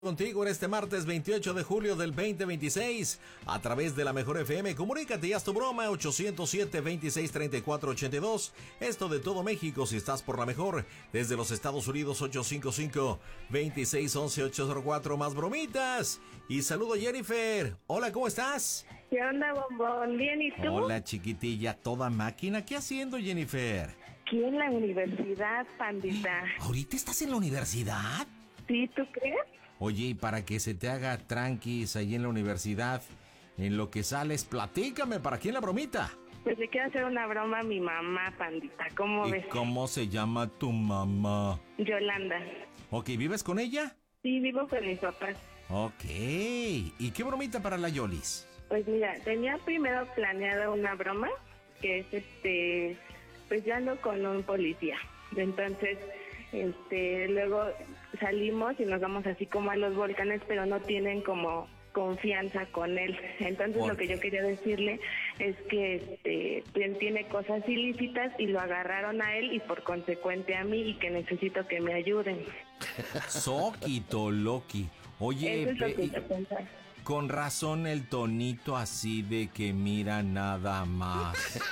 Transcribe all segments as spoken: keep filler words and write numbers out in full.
Contigo en este martes veintiocho de julio del veinte veintiséis a través de la Mejor F M. Comunícate y haz tu broma ochocientos siete, veintiséis, treinta y cuatro ochenta y dos. Esto de todo México si estás por la Mejor. Desde los Estados Unidos ochocientos cincuenta y cinco, veintiséis, once, ochocientos cuatro. Más bromitas. Y saludo a Jennifer. Hola, ¿cómo estás? ¿Qué onda, bombón? Bien, ¿y tú? Hola, chiquitilla, toda máquina. ¿Qué haciendo, Jennifer? Aquí en la universidad, pandita. ¿Ahorita estás en la universidad? ¿Sí, tú crees? Oye, y para que se te haga tranquis ahí en la universidad, en lo que sales, platícame, ¿para quién la bromita? Pues le quiero hacer una broma a mi mamá, pandita, ¿cómo ¿Y ves? cómo se llama tu mamá? Yolanda. Ok, ¿vives con ella? Sí, vivo con mis papás. Ok, ¿y qué bromita para la Yolis? Pues mira, tenía primero planeada una broma, que es este, pues yo ando con un policía, entonces... Este, luego salimos y nos vamos así como a los volcanes, pero no tienen como confianza con él. Entonces lo que yo quería decirle es que este, él tiene cosas ilícitas y lo agarraron a él y por consecuente a mí y que necesito que me ayuden. Soquito Loki. Oye, Eso es lo que pe- yo pensaba. con razón el tonito así de que mira nada más.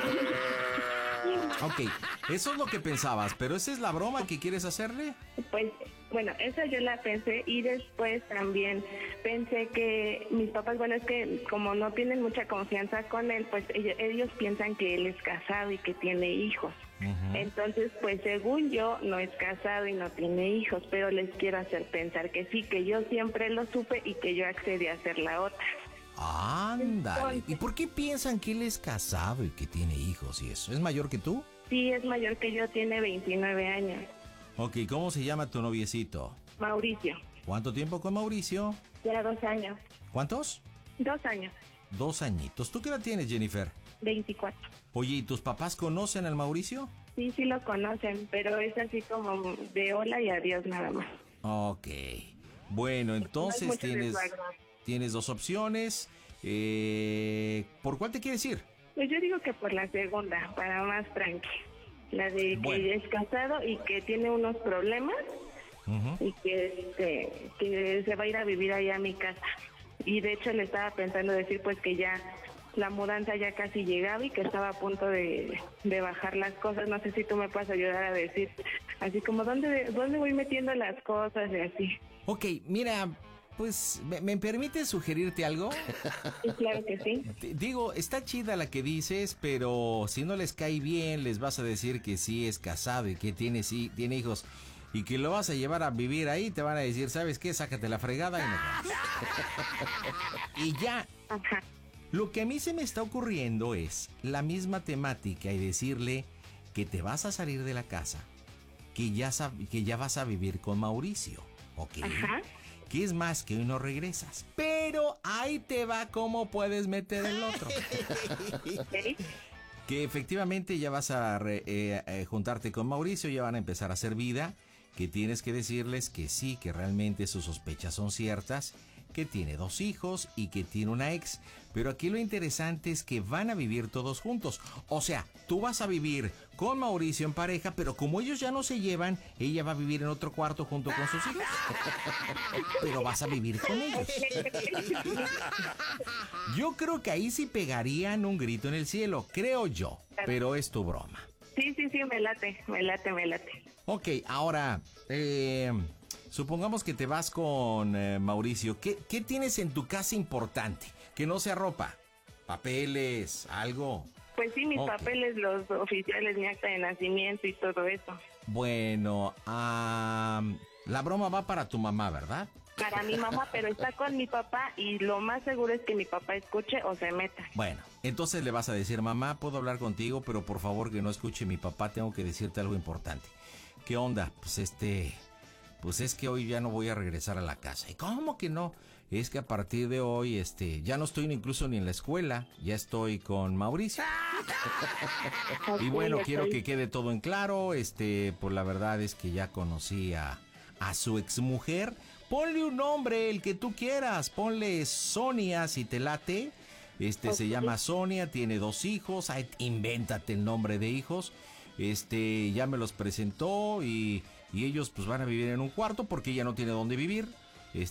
Ok, eso es lo que pensabas, pero ¿esa es la broma que quieres hacerle? Pues, bueno, esa yo la pensé y después también pensé que mis papás, bueno, es que como no tienen mucha confianza con él, pues ellos, ellos piensan que él es casado y que tiene hijos. Uh-huh. Entonces, pues según yo, no es casado y no tiene hijos, pero les quiero hacer pensar que sí, que yo siempre lo supe y que yo accedí a ser la otra. Ándale. ¿Y por qué piensan que él es casado y que tiene hijos y eso? ¿Es mayor que tú? Sí, es mayor que yo, tiene veintinueve años. Ok, ¿cómo se llama tu noviecito? Mauricio. ¿Cuánto tiempo con Mauricio? Ya dos años. ¿Cuántos? Dos años. Dos añitos. ¿Tú qué edad tienes, Jennifer? veinticuatro. Oye, ¿y tus papás conocen al Mauricio? Sí, sí lo conocen, pero es así como de hola y adiós nada más. Ok. Bueno, entonces no tienes, tienes dos opciones. Eh, ¿Por cuál te quieres ir? Pues yo digo que por la segunda, para más tranqui. La de bueno. que es casado y que tiene unos problemas uh-huh. y que, este, que se va a ir a vivir allá a mi casa. Y de hecho le estaba pensando decir pues que ya la mudanza ya casi llegaba y que estaba a punto de, de bajar las cosas. No sé si tú me puedes ayudar a decir, así como dónde, dónde voy metiendo las cosas y así. Ok, mira... Pues, ¿me, ¿me permites sugerirte algo? Sí, claro que sí. Te, digo, está chida la que dices, pero si no les cae bien, les vas a decir que sí es casado y que tiene, sí, tiene hijos y que lo vas a llevar a vivir ahí, te van a decir, ¿sabes qué? Sácate la fregada y nos vamos. Y ya. Ajá. Lo que a mí se me está ocurriendo es la misma temática y decirle que te vas a salir de la casa, que ya, que ya vas a vivir con Mauricio, ¿ok? Ajá. Que es más que hoy no regresas. Pero ahí te va cómo puedes meter el otro. ¿Okay? Que efectivamente ya vas a re, eh, eh, juntarte con Mauricio, ya van a empezar a hacer vida, que tienes que decirles que sí, que realmente sus sospechas son ciertas, que tiene dos hijos y que tiene una ex. Pero aquí lo interesante es que van a vivir todos juntos. O sea, tú vas a vivir con Mauricio en pareja, pero como ellos ya no se llevan, ella va a vivir en otro cuarto junto con sus hijos. Pero vas a vivir con ellos. Yo creo que ahí sí pegarían un grito en el cielo, creo yo. Pero es tu broma. Sí, sí, sí, me late, me late, me late. Ok, ahora, eh, supongamos que te vas con eh, Mauricio. ¿Qué, ¿Qué tienes en tu casa importante? Que no sea ropa, papeles, algo. Pues sí, mis okay. papeles, los oficiales, mi acta de nacimiento y todo eso. Bueno, um, la broma va para tu mamá, ¿verdad? Para mi mamá, pero está con mi papá y lo más seguro es que mi papá escuche o se meta. Bueno, entonces le vas a decir, mamá, puedo hablar contigo, pero por favor que no escuche mi papá, tengo que decirte algo importante. ¿Qué onda? Pues este, pues es que hoy ya no voy a regresar a la casa. ¿Y cómo que no? Es que a partir de hoy, este, ya no estoy incluso ni en la escuela, ya estoy con Mauricio. Y bueno, quiero que quede todo en claro, este, pues la verdad es que ya conocí a, a su exmujer. Ponle un nombre, el que tú quieras, ponle Sonia si te late. Este okay. Se llama Sonia, tiene dos hijos, ay, invéntate el nombre de hijos. Este, ya me los presentó y, y ellos pues van a vivir en un cuarto porque ella no tiene dónde vivir.